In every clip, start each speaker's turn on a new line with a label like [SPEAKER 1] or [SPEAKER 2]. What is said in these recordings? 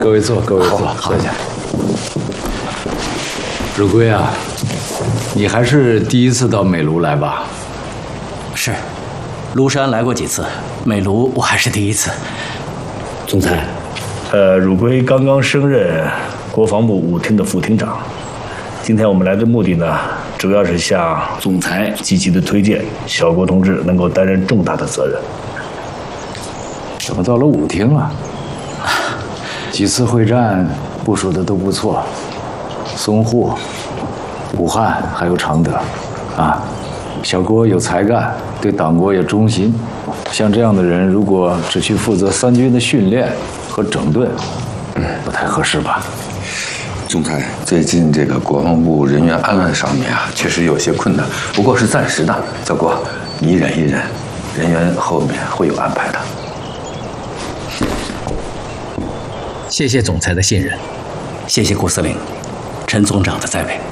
[SPEAKER 1] 各位坐，各位坐，坐下。汝归啊，你还是第一次到美庐来吧？
[SPEAKER 2] 是，庐山来过几次，美庐我还是第一次。
[SPEAKER 3] 总裁，汝归刚刚升任国防部武厅的副厅长。今天我们来的目的呢，主要是向总裁积极的推荐小郭同志能够担任重大的责任。
[SPEAKER 1] 怎么到了武厅了？几次会战部署的都不错，淞沪、武汉还有常德，啊，小郭有才干，对党国也忠心。像这样的人，如果只去负责三军的训练和整顿，不太合适吧？
[SPEAKER 4] 总裁，最近这个国防部人员安排上面啊，确实有些困难，不过是暂时的。小郭，你忍一忍，人员后面会有安排的。
[SPEAKER 2] 谢谢总裁的信任，谢谢顾司令、陈总长的栽培。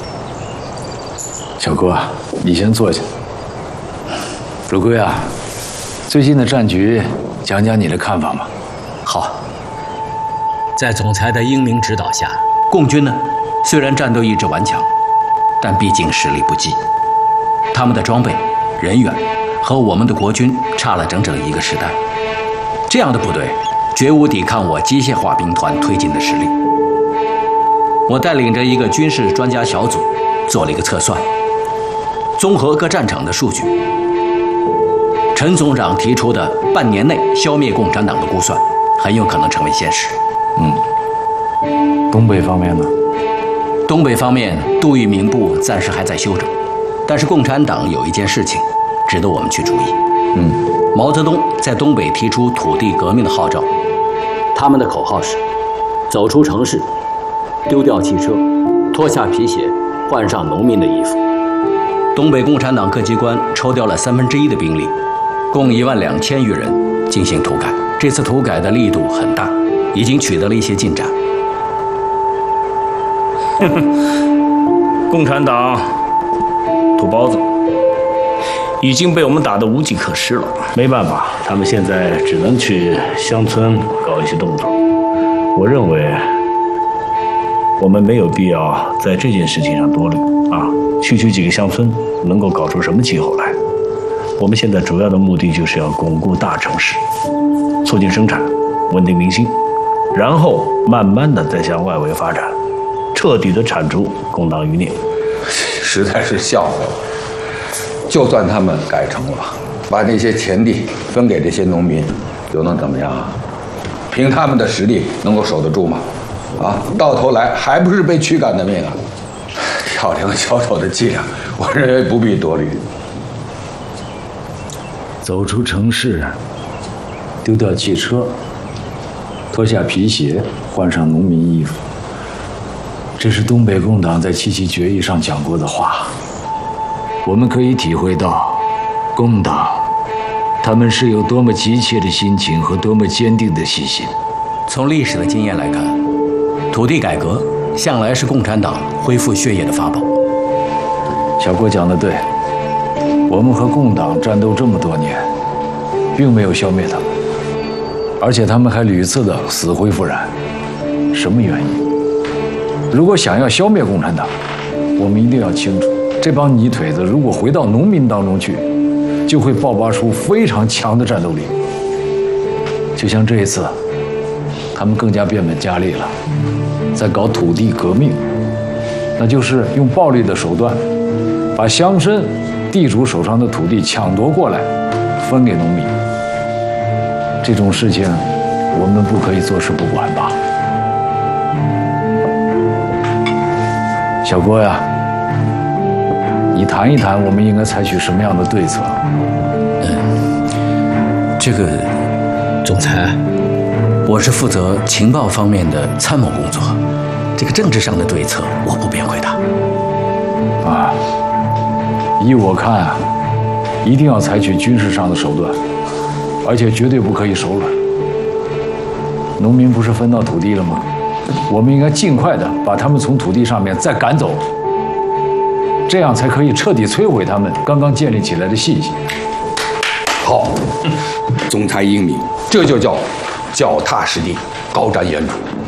[SPEAKER 1] 小郭，你先坐下。汝归啊，最近的战局，讲讲你的看法嘛。
[SPEAKER 2] 好，在总裁的英明指导下，共军呢，虽然战斗意志顽强，但毕竟实力不济，他们的装备、人员和我们的国军差了整整一个时代。这样的部队绝无抵抗我机械化兵团推进的实力。我带领着一个军事专家小组做了一个测算，综合各战场的数据，陈总长提出的半年内消灭共产党的估算，很有可能成为现实。
[SPEAKER 1] 东北方面呢？
[SPEAKER 2] 东北方面，杜聿明部暂时还在休整，但是共产党有一件事情值得我们去注意。毛泽东在东北提出土地革命的号召，他们的口号是：走出城市，丢掉汽车，脱下皮鞋，换上农民的衣服。东北共产党各机关抽调了1/3的兵力，共12000余人进行土改。这次土改的力度很大，已经取得了一些进展。
[SPEAKER 3] 共产党土包子已经被我们打得无计可施了，没办法，他们现在只能去乡村搞一些动作。我认为我们没有必要在这件事情上多虑啊，区几个乡村能够搞出什么气候来？我们现在主要的目的就是要巩固大城市，促进生产，稳定民心，然后慢慢的再向外围发展，彻底的铲除共党余孽。
[SPEAKER 4] 实在是笑话了。就算他们改成了，把那些田地分给这些农民，又能怎么样啊？凭他们的实力能够守得住吗？啊，到头来还不是被驱赶的命啊！挑两个小丑的伎俩，我认为不必多虑。
[SPEAKER 1] 走出城市，丢掉汽车，脱下皮鞋，换上农民衣服。这是东北共党在7七决议上讲过的话。我们可以体会到，共党他们是有多么急切的心情和多么坚定的信心。
[SPEAKER 2] 从历史的经验来看，土地改革向来是共产党恢复血液的法宝。
[SPEAKER 1] 小郭讲得对，我们和共党战斗这么多年，并没有消灭他们，而且他们还屡次的死灰复燃。什么原因？如果想要消灭共产党，我们一定要清楚，这帮泥腿子如果回到农民当中去，就会爆发出非常强的战斗力。就像这一次，他们更加变本加厉了，在搞土地革命，那就是用暴力的手段，把乡绅、地主手上的土地抢夺过来，分给农民。这种事情，我们不可以坐视不管吧？小郭呀，你谈一谈，我们应该采取什么样的对策？
[SPEAKER 2] 这个，总裁，我是负责情报方面的参谋工作，这个政治上的对策我不便回答。
[SPEAKER 1] 啊，依我看啊，一定要采取军事上的手段，而且绝对不可以手软。农民不是分到土地了吗？我们应该尽快的把他们从土地上面再赶走，这样才可以彻底摧毁他们刚刚建立起来的信心。
[SPEAKER 4] 好，总裁英明，这就叫脚踏实地。 高瞻远瞩。